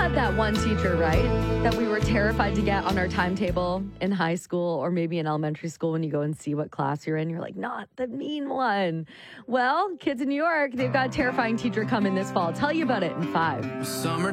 had that one teacher, right? That we were terrified to get on our timetable in high school or maybe in elementary school when you go and see what class you're in. You're like, not the mean one. Well, kids in New York, they've got a terrifying teacher coming this fall. I'll tell you about it in 5. Summer